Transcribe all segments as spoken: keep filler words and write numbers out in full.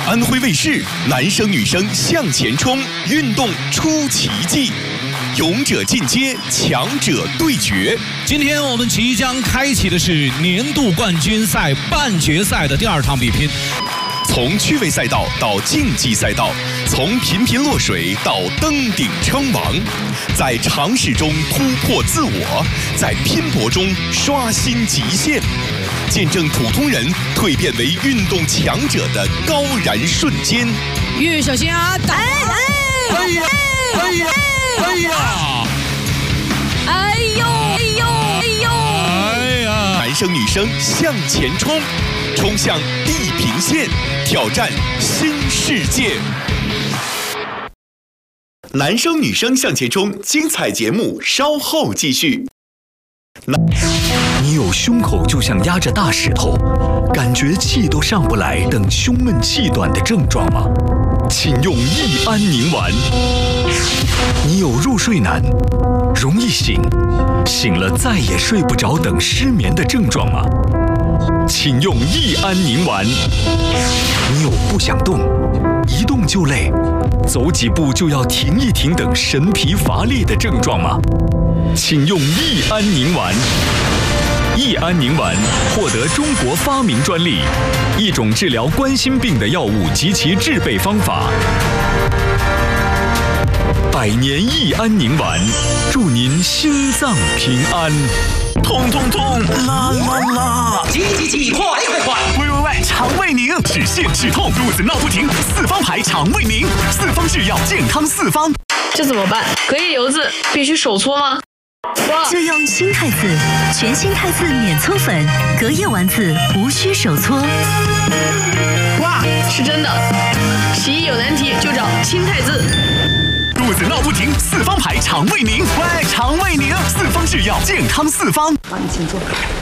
安徽卫视，男生女生向前冲，运动出奇迹，勇者进阶，强者对决。 今天我们即将开启的是年度冠军赛半决赛的第二场比拼。 从趣味赛道到竞技赛道，从频频落水到登顶称王，在尝试中突破自我，在拼搏中刷新极限，见证普通人蜕变为运动强者的高燃瞬间。 玉小心啊！打！哎哎哎呀！哎呀！哎呀！ 哎呦！哎呦！哎呦！ 哎呀！ 男生女生向前冲，冲向地平线，挑战新世界。男生女生向前冲，精彩节目稍后继续。 你有胸口就像压着大石头，感觉气都上不来等胸闷气短的症状吗？请用益安宁丸。你有入睡难、容易醒、醒了再也睡不着等失眠的症状吗？请用益安宁丸。你有不想动、一动就累、走几步就要停一停等神疲乏力的症状吗？请用益安宁丸。益安宁丸获得中国发明专利，一种治疗冠心病的药物及其制备方法。百年益安宁丸，祝您心脏平安。 痛痛痛，啦啦啦！ 急急急，快快快！ 喂喂喂，肠胃宁，止泻止痛，肚子闹不停，四方牌肠胃宁，四方制药，健康四方。 这怎么办？隔夜油渍必须手搓吗？ 就用新汰渍，全新汰渍免搓粉，隔夜丸子无需手搓。 哇，是真的！洗衣有难题就找新汰渍。 肚子闹不停，四方牌肠胃宁，喂，肠胃宁，四方制药，健康四方。 好，你请坐。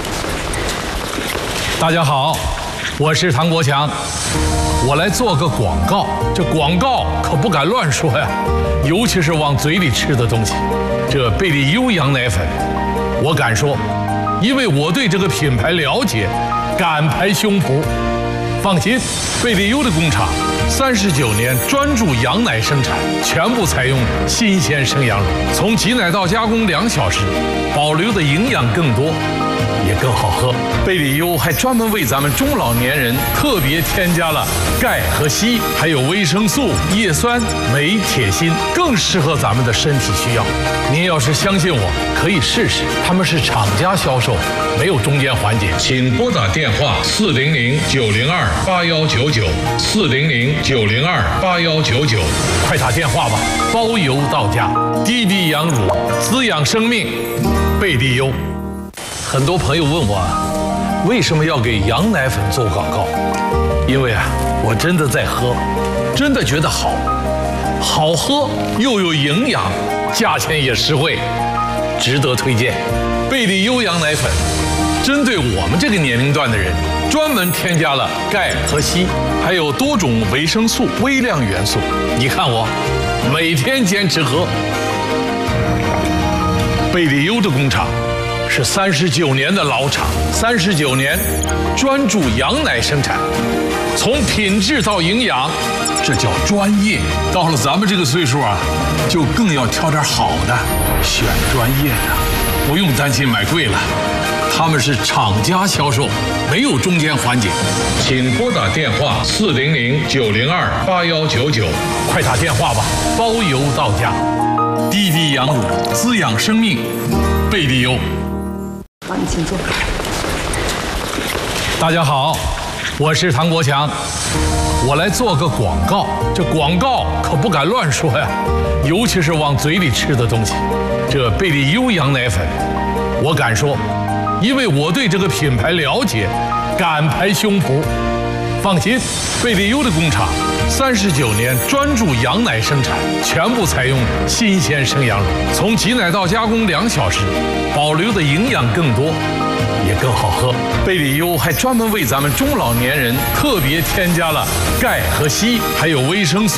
大家好，我是唐国强，我来做个广告。这广告可不敢乱说呀，尤其是往嘴里吃的东西。这贝利优羊奶粉，我敢说，因为我对这个品牌了解，敢拍胸脯。放心，贝利优的工厂三十九年专注羊奶生产，全部采用新鲜生羊乳，从挤奶到加工两小时，保留的营养更多，也更好喝。贝利优还专门为咱们中老年人特别添加了钙和硒，还有维生素、叶酸、镁、铁、锌，更适合咱们的身体需要。您要是相信我，可以试试，他们是厂家销售，没有中间环节。请拨打电话四零零九零二八幺九九四零零九零二八幺九九，快打电话吧，包邮到家。滴滴羊乳，滋养生命，贝利优。很多朋友问我，为什么要给羊奶粉做广告？因为啊，我真的在喝，真的觉得好，好喝又有营养，价钱也实惠，值得推荐。贝利优羊奶粉，针对我们这个年龄段的人，专门添加了钙和硒，还有多种维生素、微量元素。你看我，每天坚持喝。贝利优的工厂是三十九年的老厂，三十九年专注羊奶生产，从品质到营养，这叫专业。到了咱们这个岁数啊，就更要挑点好的，选专业的，不用担心买贵了。他们是厂家销售，没有中间环节。请拨打电话四零零九零二八幺九九，快打电话吧，包邮到家。滴滴羊乳，滋养生命，贝利优。 好，你请坐。 大家好，我是唐国强，我来做个广告。这广告可不敢乱说呀，尤其是往嘴里吃的东西。这贝利优羊奶粉，我敢说，因为我对这个品牌了解，敢拍胸脯。放心，贝利优的工厂三十九年专注羊奶生产，全部采用新鲜生羊乳，从挤奶到加工两小时，保留的营养更多，也更好喝。贝利优还专门为咱们中老年人特别添加了钙和硒，还有维生素。